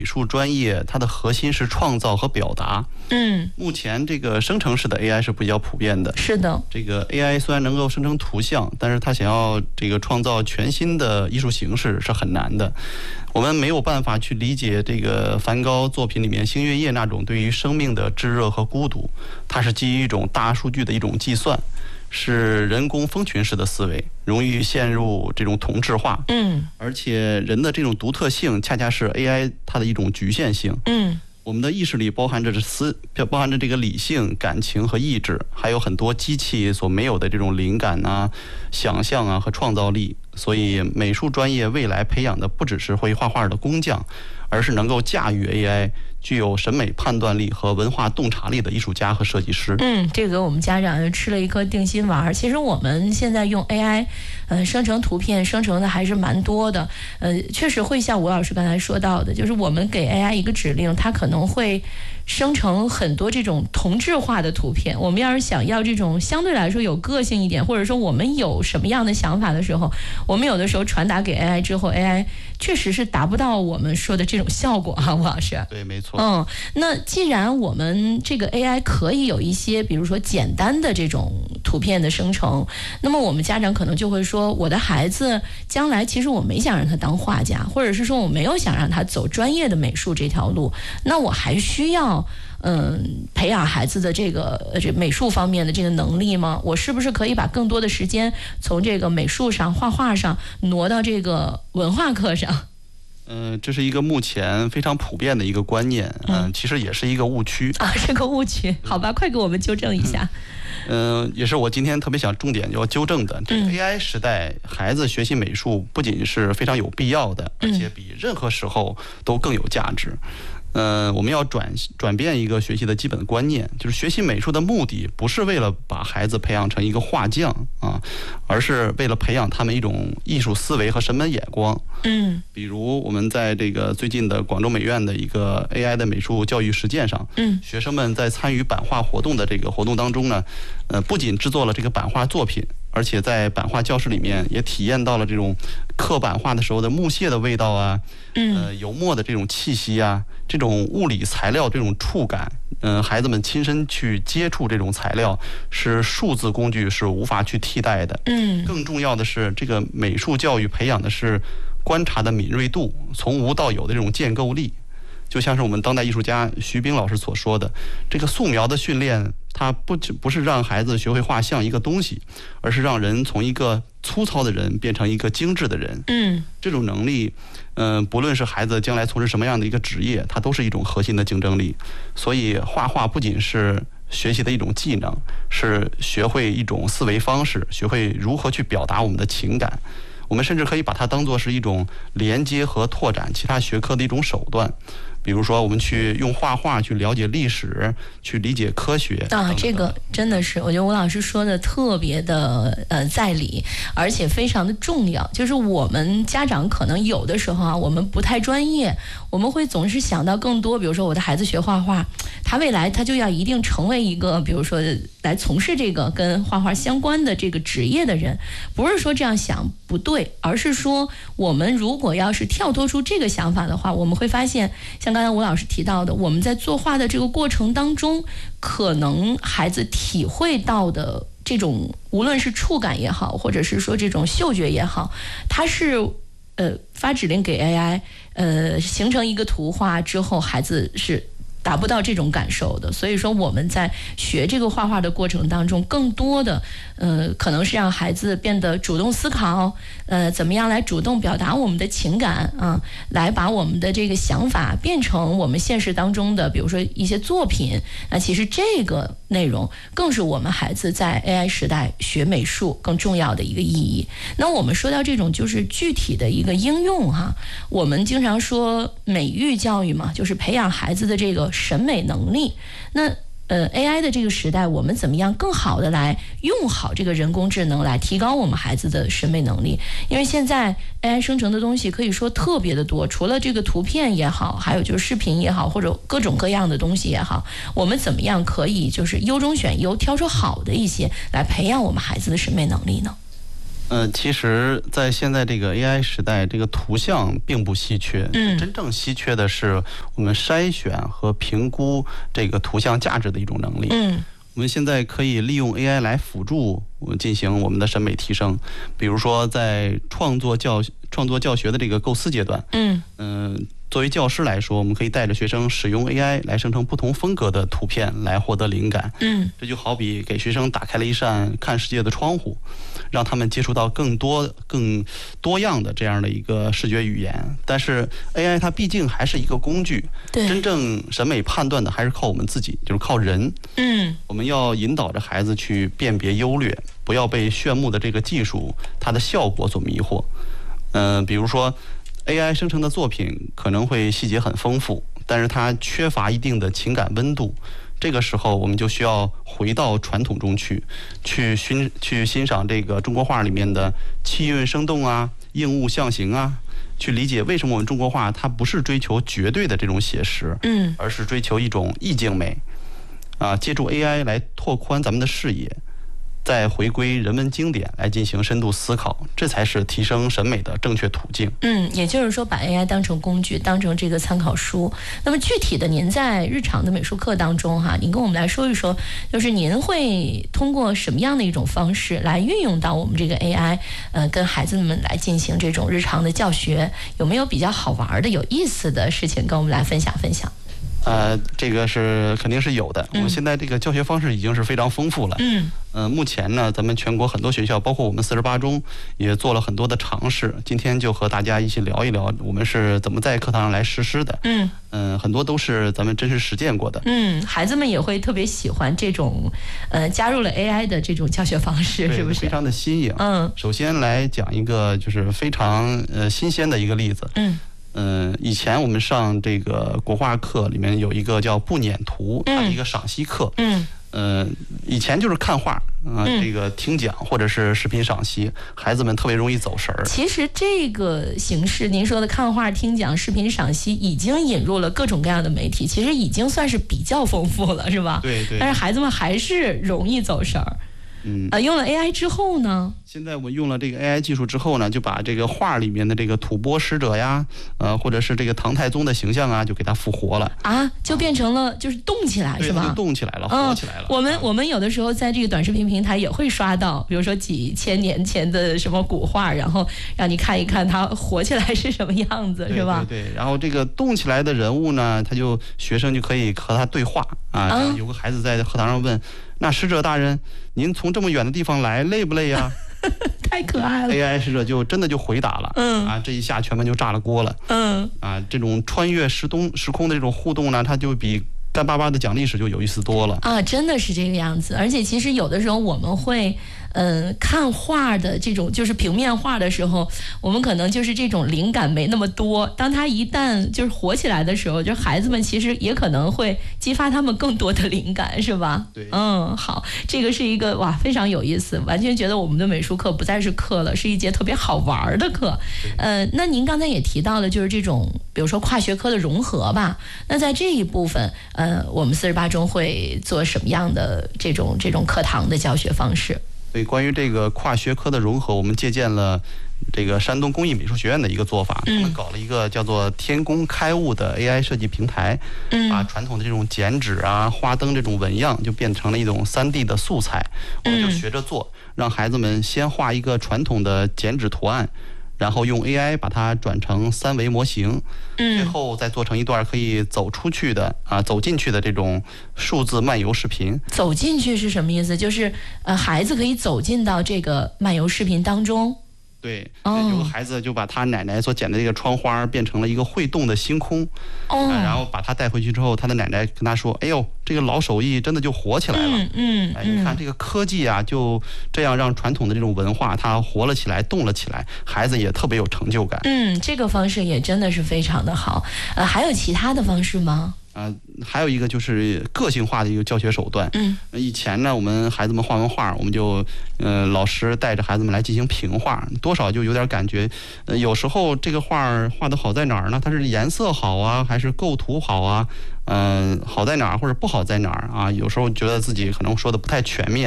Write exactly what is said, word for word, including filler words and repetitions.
美术专业它的核心是创造和表达。 嗯， 目前这个生成式的 A I 是比较普遍的。 是的， 这个 A I 虽然能够生成图像，但是它想要这个创造全新的艺术形式是很难的。我们没有办法去理解这个梵高作品里面星月夜那种对于生命的炙热和孤独，它是基于一种大数据的一种计算，是人工蜂群式的思维，容易陷入这种同质化。 嗯， 而且人的这种独特性恰恰是 A I 它的一种局限性。 嗯， 我们的意识里包含着思，包含着这个理性、感情和意志，还有很多机器所没有的这种灵感啊、想象啊和创造力。所以，美术专业未来培养的不只是会画画的工匠，而是能够驾驭 A I、具有审美判断力和文化洞察力的艺术家和设计师。 嗯，这个我们家长又吃了一颗定心丸。其实我们现在用 A I， 呃，生成图片，生成的还是蛮多的。呃，确实会像吴老师刚才说到的，就是我们给 A I 一个指令，它可能会生成很多这种同质化的图片。我们要是想要这种相对来说有个性一点，或者说我们有什么样的想法的时候，我们有的时候传达给 A I 之后 ，A I 确实是达不到我们说的这种效果哈，吴老师。 对，没错。 嗯，那既然我们这个 A I 可以有一些，比如说简单的这种图片的生成，那么我们家长可能就会说，我的孩子将来其实我没想让他当画家，或者是说我没有想让他走专业的美术这条路，那我还需要嗯培养孩子的这个这美术方面的这个能力吗？我是不是可以把更多的时间从这个美术上、画画上挪到这个文化课上？ 嗯、呃，这是一个目前非常普遍的一个观念，嗯、呃，其实也是一个误区啊，是个误区。好吧，快给我们纠正一下。 嗯、呃，也是我今天特别想重点要纠正的。这个 A I 时代，孩子学习美术不仅是非常有必要的，而且比任何时候都更有价值。呃，我们要转转变一个学习的基本观念，就是学习美术的目的不是为了把孩子培养成一个画匠啊，而是为了培养他们一种艺术思维和审美眼光。 嗯， 比如我们在这个最近的广州美院的一个 A I 的美术教育实践上， 嗯， 学生们在参与版画活动的这个活动当中呢，呃，不仅制作了这个版画作品，而且在版画教室里面也体验到了这种刻版画的时候的木屑的味道啊，呃，油墨的这种气息啊，这种物理材料这种触感，嗯、呃，孩子们亲身去接触这种材料，是数字工具是无法去替代的。 嗯， 更重要的是，这个美术教育培养的是观察的敏锐度，从无到有的这种建构力。就像是我们当代艺术家徐冰老师所说的，这个素描的训练，它不只不是让孩子学会画像一个东西，而是让人从一个粗糙的人变成一个精致的人。 嗯， 这种能力，嗯、呃，不论是孩子将来从事什么样的一个职业，它都是一种核心的竞争力。所以，画画不仅是学习的一种技能，是学会一种思维方式，学会如何去表达我们的情感。我们甚至可以把它当作是一种连接和拓展其他学科的一种手段。比如说，我们去用画画去了解历史，去理解科学啊， 等等这个真的是，我觉得吴老师说的特别的呃在理，而且非常的重要。就是我们家长可能有的时候啊，我们不太专业，我们会总是想到更多，比如说我的孩子学画画，他未来他就要一定成为一个，比如说来从事这个跟画画相关的这个职业的人，不是说这样想不对，而是说我们如果要是跳脱出这个想法的话，我们会发现像刚才吴老师提到的，我们在作画的这个过程当中，可能孩子体会到的这种无论是触感也好，或者是说这种嗅觉也好，它是呃发指令给 A I 呃形成一个图画之后，孩子是达不到这种感受的。所以说我们在学这个画画的过程当中，更多的呃可能是让孩子变得主动思考，呃怎么样来主动表达我们的情感啊，来把我们的这个想法变成我们现实当中的比如说一些作品。那其实这个内容更是我们孩子在 A I 时代学美术更重要的一个意义。那我们说到这种就是具体的一个应用哈，我们经常说美育教育嘛，就是培养孩子的这个审美能力。那呃 A I 的这个时代，我们怎么样更好的来用好这个人工智能来提高我们孩子的审美能力？因为现在 A I 生成的东西可以说特别的多，除了这个图片也好，还有就是视频也好，或者各种各样的东西也好，我们怎么样可以就是优中选优，挑出好的一些来培养我们孩子的审美能力呢？ 呃，其实，在现在这个 A I 时代，这个图像并不稀缺。 嗯， 真正稀缺的是我们筛选和评估这个图像价值的一种能力。 嗯， 我们现在可以利用 A I 来辅助我进行我们的审美提升，比如说在创作教创作教学的这个构思阶段。 嗯嗯、呃。作为教师来说，我们可以带着学生使用 A I 来生成不同风格的图片，来获得灵感。 嗯， 这就好比给学生打开了一扇看世界的窗户，让他们接触到更多、更多样的这样的一个视觉语言。但是 A I 它毕竟还是一个工具， 对， 真正审美判断的还是靠我们自己，就是靠人。 嗯， 我们要引导着孩子去辨别优劣，不要被炫目的这个技术它的效果所迷惑。嗯、呃，比如说。A I 生成的作品可能会细节很丰富，但是它缺乏一定的情感温度。这个时候，我们就需要回到传统中去，去欣去欣赏这个中国画里面的气韵生动啊、应物象形啊，去理解为什么我们中国画它不是追求绝对的这种写实， 嗯， 而是追求一种意境美。啊，借助 A I 来拓宽咱们的视野。再回归人文经典来进行深度思考，这才是提升审美的正确途径。 嗯，也就是说把 A I 当成工具，当成这个参考书。那么具体的，您在日常的美术课当中哈，您跟我们来说一说，就是您会通过什么样的一种方式来运用到我们这个 A I， 呃，跟孩子们来进行这种日常的教学，有没有比较好玩的、有意思的事情跟我们来分享分享？ 呃，这个是肯定是有的。我们现在这个教学方式已经是非常丰富了。 嗯。 呃，目前呢，咱们全国很多学校，包括我们四十八中，也做了很多的尝试。今天就和大家一起聊一聊，我们是怎么在课堂上来实施的。嗯。嗯、呃，很多都是咱们真实实践过的。 嗯，孩子们也会特别喜欢这种，呃，加入了 A I 的这种教学方式，是不是？ 非常的新颖。嗯。首先来讲一个就是非常呃新鲜的一个例子。嗯。嗯、呃，以前我们上这个国画课里面有一个叫不撵图，它的一个赏析课。嗯。呃，以前就是看画啊、呃嗯，这个听讲或者是视频赏析，孩子们特别容易走神儿。 其实这个形式，您说的看画、听讲、视频赏析，已经引入了各种各样的媒体，其实已经算是比较丰富了，是吧？ 对对。 但是孩子们还是容易走神儿。嗯，啊，用了 A I 之后呢？ 现在我用了这个 A I 技术之后呢，就把这个画里面的这个吐蕃使者呀，呃，或者是这个唐太宗的形象啊，就给它复活了啊，就变成了就是动起来，是吧？ 就动起来了，活起来了。 嗯、我们我们有的时候在这个短视频平台也会刷到，比如说几千年前的什么古画，然后让你看一看它活起来是什么样子，是吧？ 对对对。然后这个动起来的人物呢，他就学生就可以和他对话啊。啊有个孩子在课堂上问。那使者大人，您从这么远的地方来，累不累呀？ 太可爱了。 A I 使者就真的就回答了，嗯啊，这一下全班就炸了锅了，嗯啊，这种穿越时空时空的这种互动呢，它就比干巴巴的讲历史就有意思多了啊，真的是这个样子。而且其实有的时候我们会。嗯，看画的这种就是平面画的时候，我们可能就是这种灵感没那么多。当它一旦就是火起来的时候，就孩子们其实也可能会激发他们更多的灵感，是吧？ 对， 嗯，好，这个是一个哇非常有意思，完全觉得我们的美术课不再是课了，是一节特别好玩的课。呃，那您刚才也提到了，就是这种比如说跨学科的融合吧。那在这一部分，呃，我们四十八中会做什么样的这种这种课堂的教学方式？ 对，关于这个跨学科的融合，我们借鉴了这个山东工艺美术学院的一个做法，他们搞了一个叫做天工开物的 A I 设计平台，把传统的这种剪纸啊、花灯这种纹样就变成了一种 三 D 的素材，我们就学着做，让孩子们先画一个传统的剪纸图案。然后用 A I 把它转成三维模型，嗯，最后再做成一段可以走出去的啊，走进去的这种数字漫游视频。 走进去是什么意思？就是呃，孩子可以走进到这个漫游视频当中。 对，有个孩子就把他奶奶所剪的这个窗花变成了一个会动的星空，哦，啊、然后把他带回去之后，他的奶奶跟他说：“哎呦，这个老手艺真的就活起来了。嗯”嗯，哎，你看这个科技啊，就这样让传统的这种文化它活了起来，动了起来，孩子也特别有成就感。 嗯，这个方式也真的是非常的好。呃，还有其他的方式吗？ 啊、呃，还有一个就是个性化的一个教学手段。嗯，以前呢，我们孩子们画完画，我们就，呃，老师带着孩子们来进行评画，多少就有点感觉，呃，有时候这个画画的好在哪儿呢？它是颜色好啊，还是构图好啊？嗯、呃，好在哪儿或者不好在哪儿啊？有时候觉得自己可能说的不太全面。